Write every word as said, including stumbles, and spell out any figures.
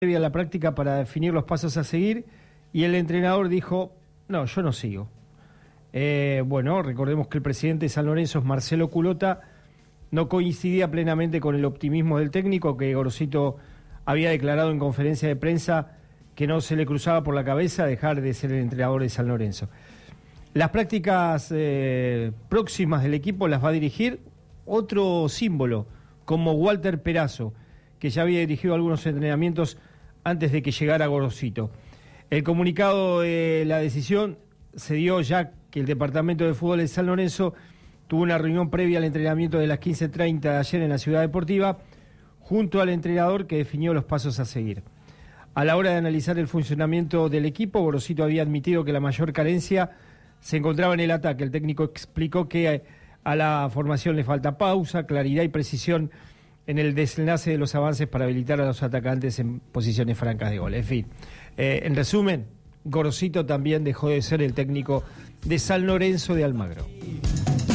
previa a la práctica para definir los pasos a seguir y el entrenador dijo, no, yo no sigo. Eh, bueno, recordemos que el presidente de San Lorenzo, Marcelo Culota, no coincidía plenamente con el optimismo del técnico, que Gorosito había declarado en conferencia de prensa que no se le cruzaba por la cabeza dejar de ser el entrenador de San Lorenzo. Las prácticas eh, próximas del equipo las va a dirigir otro símbolo, como Walter Perazo, que ya había dirigido algunos entrenamientos antes de que llegara Gorosito. El comunicado de la decisión se dio ya que el Departamento de Fútbol de San Lorenzo tuvo una reunión previa al entrenamiento de las quince treinta de ayer en la Ciudad Deportiva, junto al entrenador que definió los pasos a seguir. A la hora de analizar el funcionamiento del equipo, Gorosito había admitido que la mayor carencia se encontraba en el ataque. El técnico explicó que a la formación le falta pausa, claridad y precisión en el desenlace de los avances para habilitar a los atacantes en posiciones francas de gol. En fin, eh, en resumen, Gorosito también dejó de ser el técnico de San Lorenzo de Almagro.